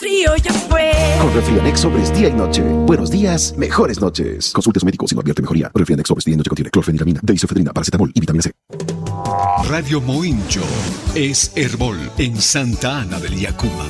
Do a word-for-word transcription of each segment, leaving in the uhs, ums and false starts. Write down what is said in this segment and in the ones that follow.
resfrío ya fue. Con Refrianex Sobres día y noche. Buenos días, mejores noches. Consulte a su médico si no advierte mejoría. Refrianex Sobres día y noche contiene clorfeniramina, deisofedrina, paracetamol y vitamina C. Radio Moincho es Herbol en Santa Ana del Yacuma.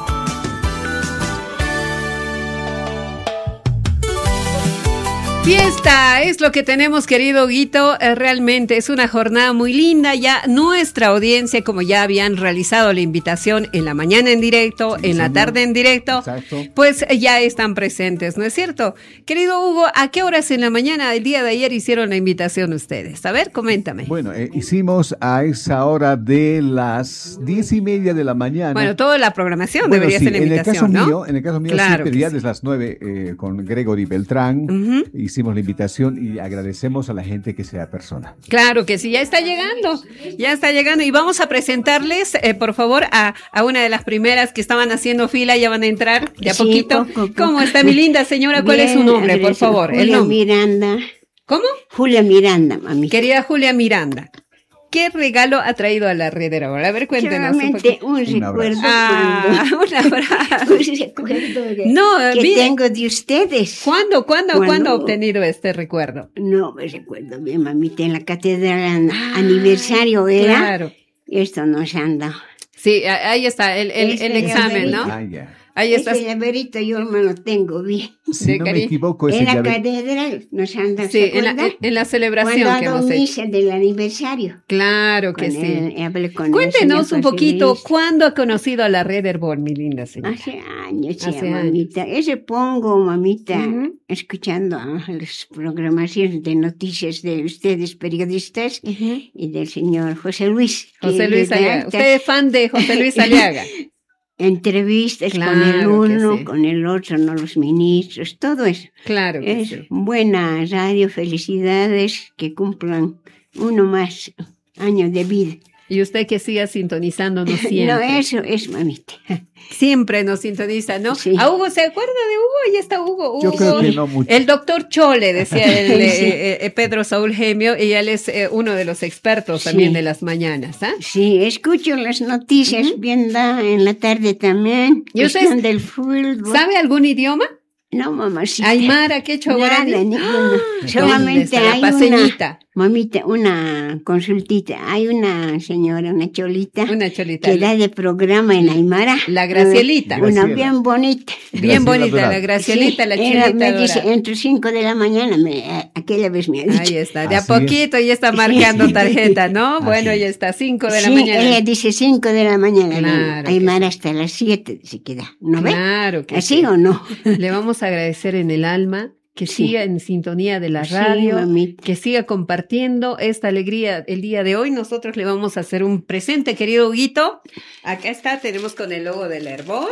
Fiesta es lo que tenemos, querido Guito. Eh, realmente es una jornada muy linda. Ya nuestra audiencia, como ya habían realizado la invitación en la mañana en directo, sí, en la tarde en directo, exacto, pues eh, ya están presentes, ¿no es cierto? Querido Hugo, ¿a qué horas en la mañana el día de ayer hicieron la invitación ustedes? A ver, coméntame. Bueno, eh, hicimos a esa hora de las diez y media de la mañana. Bueno, toda la programación bueno, debería sí, ser la invitación, en el caso ¿no? mío, en el caso mío, claro sí, pedía sí. desde las nueve eh, con Gregory Beltrán. Uh-huh. Hicimos la invitación y agradecemos a la gente que sea persona. Claro que sí, ya está llegando, ya está llegando y vamos a presentarles, eh, por favor, a, a una de las primeras que estaban haciendo fila, ya van a entrar de a sí, poquito. Poco, poco. ¿Cómo está mi linda señora? ¿Cuál Bien, es su nombre, por favor? Julia el nombre. Miranda. ¿Cómo? Julia Miranda, mami. Querida Julia Miranda, ¿qué regalo ha traído a la red ahora? A ver, cuéntenos. Solamente un, un recuerdo. Ah, un abrazo. un recuerdo de, no, que mire, tengo de ustedes. ¿Cuándo, cuándo, cuándo, ¿cuándo ha obtenido este recuerdo? No me recuerdo bien, mamita, en la catedral ah, aniversario era. Claro. Esto nos han dado. Sí, ahí está, el, el, el examen, ¿no? Ah, yeah. Ahí está. Ese llaverito yo me lo tengo bien. Si no me equivoco, ese en la llave... catedral nos han dado. Sí, en la, en la celebración Cuando que hemos hecho. misa del aniversario. Claro que con sí. El, hablé con Cuéntenos un poquito, Luis. ¿cuándo ha conocido a la red Herbol, mi linda señora? Hace años, sí, Hace mamita. años. Ese pongo, mamita, uh-huh. escuchando ¿no? las programaciones de noticias de ustedes, periodistas, uh-huh. y del señor José Luis. José Luis Aliaga. ¿Usted es fan de José Luis Aliaga? Entrevistas claro con el uno, sí. con el otro, no los ministros, todo eso. Claro que es sí. buena radio, felicidades, que cumplan uno más años de vida. Y usted que siga sintonizándonos siempre. No, eso es, mamita. Siempre nos sintoniza, ¿no? Sí. ¿A Hugo se acuerda de Hugo? Ahí está Hugo. Hugo. Yo creo que no mucho. El doctor Chole, decía el, sí. eh, eh, Pedro Saúl Gemio, y él es eh, uno de los expertos sí. también de las mañanas, ¿ah? ¿eh? Sí, escucho las noticias uh-huh. bien da en la tarde también. ¿Y usted del fútbol. sabe algún idioma? No, mamacita. Aymara, quechua, guaraní. Nada, ninguno. Ah, solamente hay la una, mamita, una consultita. Hay una señora, una cholita, una cholita que da de programa en Aymara. La Gracielita. Una Graciela. bien bonita. Bien Graciela bonita, la Gracielita, sí, la cholita. Era, me dice, entre cinco de la mañana, me, aquella vez me ha dicho. Ahí está, de a poquito es. Ya está marcando tarjeta, ¿no? Así bueno, ya está, cinco de la sí, mañana. Ella dice cinco de la mañana. Claro Aymara hasta las siete se queda. ¿No ve? Claro que ¿Así sí. o no? Le vamos a agradecer en el alma que sí. siga en sintonía de la radio, sí, que siga compartiendo esta alegría el día de hoy. Nosotros le vamos a hacer un presente, querido Huguito. Acá está, tenemos con el logo del Herbol.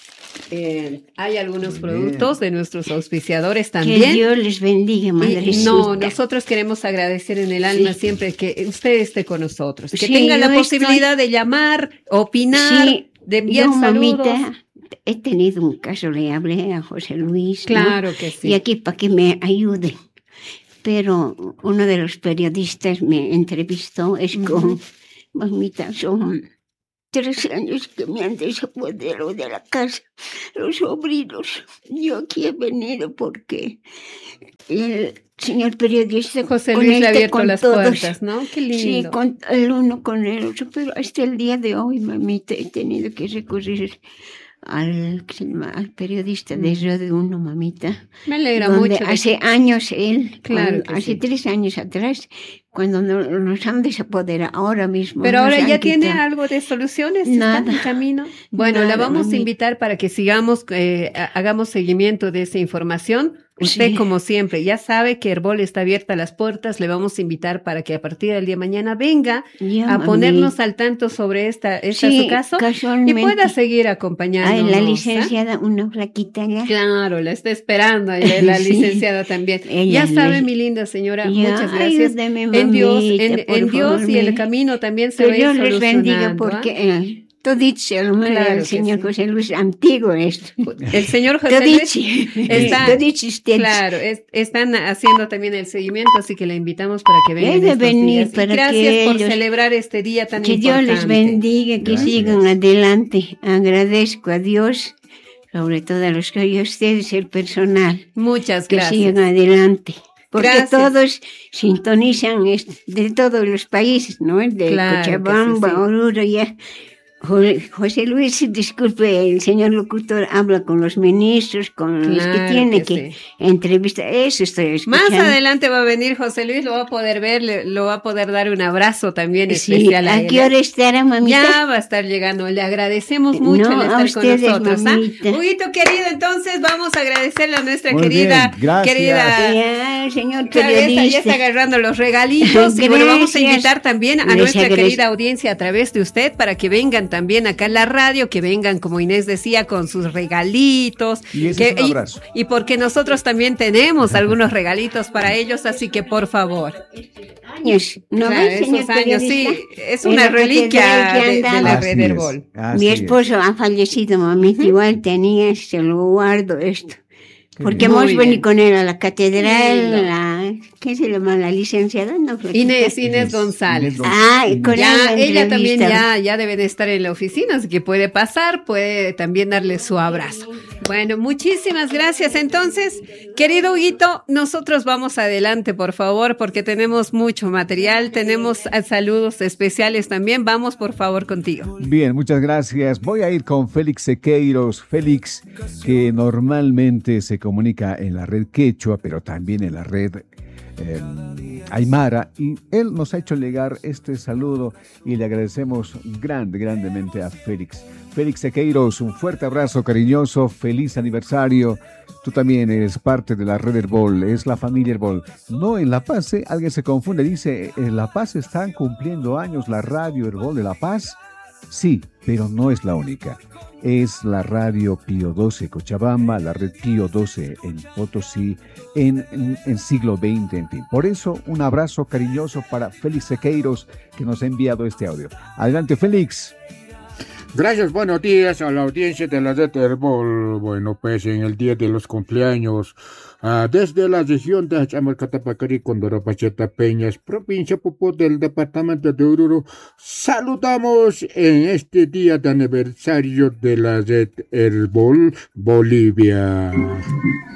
Eh, hay algunos Muy productos bien. de nuestros auspiciadores también. Que Dios les bendiga, madrecita. No, nosotros queremos agradecer en el alma sí. siempre que usted esté con nosotros, que sí, tenga la posibilidad estoy... de llamar, opinar, sí, de enviar yo, saludos. Mamita, he tenido un caso, le hablé a José Luis. Claro ¿no? que sí. Y aquí para que me ayude. Pero uno de los periodistas me entrevistó, es uh-huh. con, mamita, son tres años que me han desapoderado de la casa, los sobrinos. Yo aquí he venido porque el señor periodista José Luis le ha abierto las todos. puertas, ¿no? Qué lindo. Sí, con el uno con el otro, pero hasta el día de hoy, mamita, he tenido que recurrir al, al periodista de Radio Uno, mamita. Me alegra donde mucho. Hace que... años él, claro cuando, hace sí. tres años atrás, cuando nos, nos han desapoderado ahora mismo. Pero ahora ya quitado. tiene algo de soluciones, Nada. ¿está en camino? Bueno, Nada, la vamos mami. a invitar para que sigamos, eh, hagamos seguimiento de esa información. Usted, sí. como siempre, ya sabe que Herbol está abierta a las puertas. Le vamos a invitar para que a partir del día de mañana venga ya, a mami. ponernos al tanto sobre esta, esta sí, su caso casualmente. y pueda seguir acompañándonos. Ay, la licenciada, ¿eh? Una flaquita ya. Claro, la está esperando la, la sí. licenciada también. Ella ya sabe, le... mi linda señora, ya, muchas gracias. Ayúdeme, en Dios, mamita, en, en Dios y el camino también se Pero va a ir Dios les bendiga solucionando, porque... ¿eh? Eh, Todichi, el claro señor sí. José Luis, antiguo esto. El señor José Todichi. Luis está, Todichi ustedes. Claro, es, están haciendo también el seguimiento, así que le invitamos para que vengan estos venir días. para gracias que por ellos, celebrar este día tan que importante. Que Dios les bendiga, que gracias. sigan adelante. Agradezco a Dios sobre todo a los que y a ustedes, el personal. Muchas que gracias. Que sigan adelante. Porque Gracias. Todos sintonizan de todos los países, ¿no? De claro Cochabamba, sí, sí. Oruro, ya. José Luis, disculpe, el señor locutor habla con los ministros, con claro los que tiene que, que sí. entrevistar. Eso estoy escuchando. Más adelante va a venir José Luis, lo va a poder ver, le, lo va a poder dar un abrazo también sí, especial a él. ¿A qué hora estará, mamita? Ya va a estar llegando. Le agradecemos mucho no, el estar ustedes, con nosotros. ¿ah? Huguito querido, entonces vamos a agradecerle a nuestra Muy querida, bien, gracias. querida. Ya, señor claro, ya, está, ya está agarrando los regalitos. Y bueno, vamos a invitar también a Les nuestra agradezco. querida audiencia a través de usted para que vengan también acá en la radio, que vengan, como Inés decía, con sus regalitos. Y, ese que, es un abrazo. Y, y porque nosotros también tenemos algunos regalitos para ellos, así que por favor. Años, ¿no claro, ves, esos años, sí, es una es reliquia de, de la así Red Herbol. Mi esposo es. ha fallecido, mamita, uh-huh. igual tenía, se lo guardo esto. Porque hemos bien. venido con él a la catedral, la, ¿qué se llama? La licenciada, ¿no? Inés, Inés González. Ah, y con ya, ella también ya, ya debe de estar en la oficina, así que puede pasar, puede también darle su abrazo. Bueno, muchísimas gracias. Entonces, querido Huguito, nosotros vamos adelante, por favor, porque tenemos mucho material, tenemos saludos especiales también. Vamos, por favor, contigo. Bien, muchas gracias. Voy a ir con Félix Sequeiros. Félix, que normalmente se comunica en la red quechua, pero también en la red eh, aymara, y él nos ha hecho llegar este saludo y le agradecemos grande, grandemente a Félix. Félix Sequeiros, un fuerte abrazo cariñoso, feliz aniversario. Tú también eres parte de la red Herbol, es la familia Herbol. No, en La Paz, ¿eh? Alguien se confunde, dice, en La Paz están cumpliendo años la radio Herbol de La Paz. Sí, pero no es la única. Es la radio Pío doce Cochabamba, la red Pío doce en Potosí, en, en, en siglo veinte, en fin. Por eso, un abrazo cariñoso para Félix Sequeiros, que nos ha enviado este audio. Adelante, Félix. Gracias, buenos días a la audiencia de la red Herbol. Bueno, pues en el día de los cumpleaños, uh, desde la región de Chamalcatapacari, Condorapacheta Peñas, provincia Popó del departamento de Oruro, saludamos en este día de aniversario de la red Herbol Bolivia.